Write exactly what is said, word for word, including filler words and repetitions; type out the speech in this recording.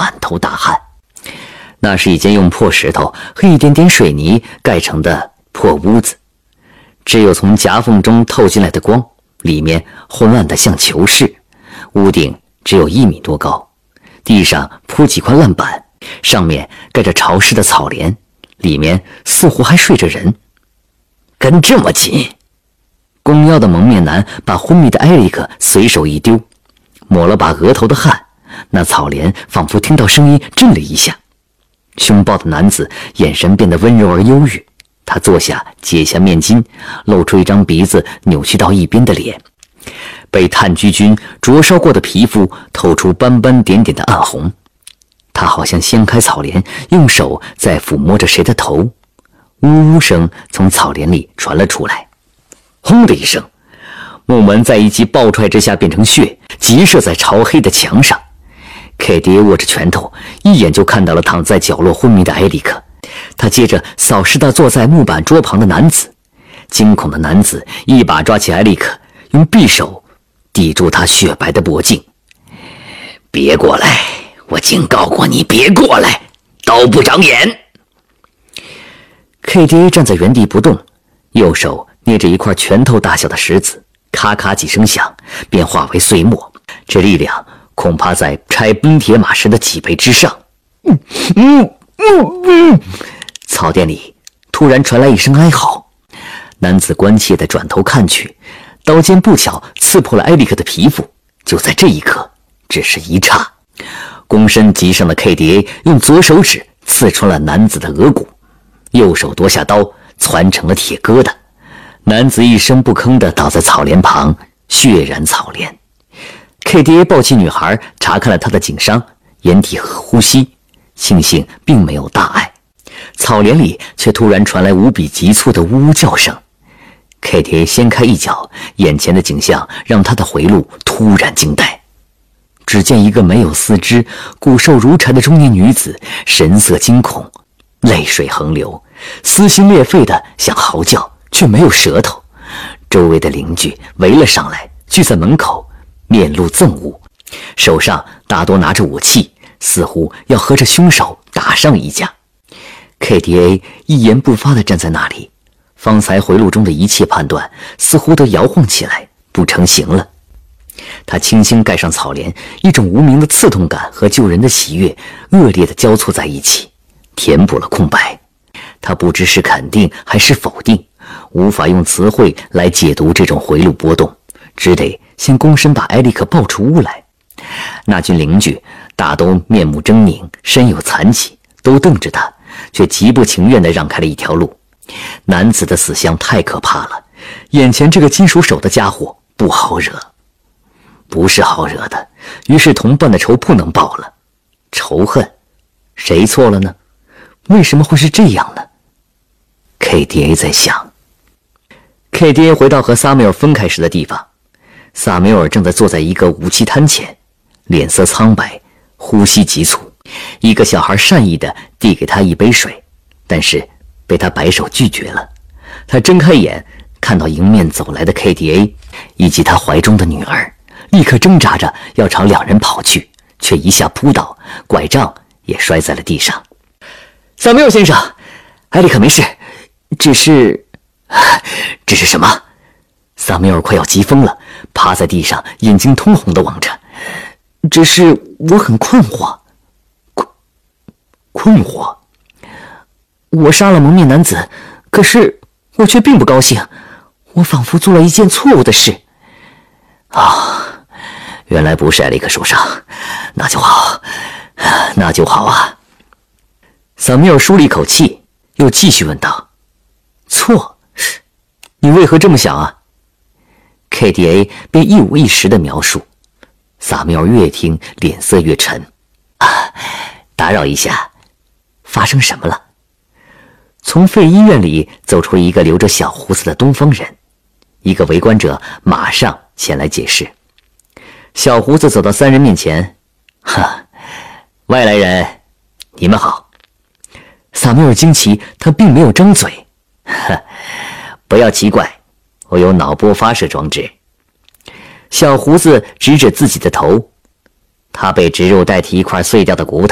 满头大汗。那是一间用破石头和一点点水泥盖成的破屋子，只有从夹缝中透进来的光，里面昏暗得像球室。屋顶只有一米多高，地上铺几块烂板，上面盖着潮湿的草帘，里面似乎还睡着人。跟这么近，弓腰的蒙面男把昏迷的艾利克随手一丢，抹了把额头的汗，那草帘仿佛听到声音震了一下。凶暴的男子眼神变得温柔而忧郁，他坐下，解下面巾，露出一张鼻子扭曲到一边的脸，被炭疽菌灼烧过的皮肤透出斑斑点点的暗红。他好像掀开草帘，用手在抚摸着谁的头。呜呜声从草帘里传了出来。轰的一声，木门在一击爆踹之下变成血，急射在潮黑的墙上。K D A 握着拳头，一眼就看到了躺在角落昏迷的埃里克。他接着扫视到坐在木板桌旁的男子，惊恐的男子一把抓起埃里克，用匕首抵住他雪白的脖颈。别过来，我警告过你别过来，刀不长眼。K D A 站在原地不动，右手捏着一块拳头大小的石子，咔咔几声响，便化为碎末。这力量恐怕在拆冰铁马时的几倍之上。嗯嗯嗯嗯，草甸里突然传来一声哀嚎，男子关切地转头看去，刀尖不巧刺破了埃里克的皮肤。就在这一刻，只是一刹，躬身急上的 K D A 用左手指刺穿了男子的额骨，右手夺下刀，攥成了铁疙瘩。男子一声不吭地倒在草帘旁，血染草帘。K D A 抱起女孩，查看了她的颈伤、眼底和呼吸，庆幸并没有大碍。草帘里却突然传来无比急促的呜呜叫声。K D A 掀开一角，眼前的景象让他的回路突然惊呆。只见一个没有四肢、骨瘦如柴的中年女子，神色惊恐，泪水横流，撕心裂肺的想嚎叫，却没有舌头。周围的邻居围了上来，聚在门口，面露憎恶，手上大多拿着武器，似乎要和这凶手打上一架。K D A 一言不发地站在那里，方才回路中的一切判断似乎都摇晃起来，不成形了。他轻轻盖上草帘，一种无名的刺痛感和救人的喜悦恶劣地交错在一起，填补了空白。他不知是肯定还是否定，无法用词汇来解读这种回路波动，只得先躬身把埃里克抱出屋来。那群邻居大都面目狰狞，身有残疾，都瞪着他，却极不情愿地让开了一条路。男子的死相太可怕了，眼前这个金属手的家伙不好惹，不是好惹的，于是同伴的仇不能报了。仇恨，谁错了呢？为什么会是这样呢？ K D A 在想。 K D A 回到和萨缪尔分开时的地方，萨缪尔正在坐在一个武器摊前，脸色苍白，呼吸急促。一个小孩善意地递给他一杯水，但是被他摆手拒绝了。他睁开眼，看到迎面走来的 K D A 以及他怀中的女儿，立刻挣扎着要朝两人跑去，却一下扑倒，拐杖也摔在了地上。萨缪尔先生，埃里克没事，只是这是什么？萨缪尔快要急疯了，趴在地上，眼睛通红地望着。只是我很困惑。困困惑？我杀了蒙面男子，可是我却并不高兴，我仿佛做了一件错误的事。啊、哦，原来不是埃里克受伤，那就好，那就好啊。萨缪尔舒了一口气，又继续问道：错？你为何这么想啊？ K D A 便一五一十的描述。萨缪尔越听脸色越沉。啊，打扰一下，发生什么了？从废医院里走出一个留着小胡子的东方人，一个围观者马上前来解释。小胡子走到三人面前，哈，外来人，你们好。萨缪尔惊奇，他并没有张嘴。哈，不要奇怪，我有脑波发射装置。小胡子指指自己的头，他被植入代替一块碎掉的骨头。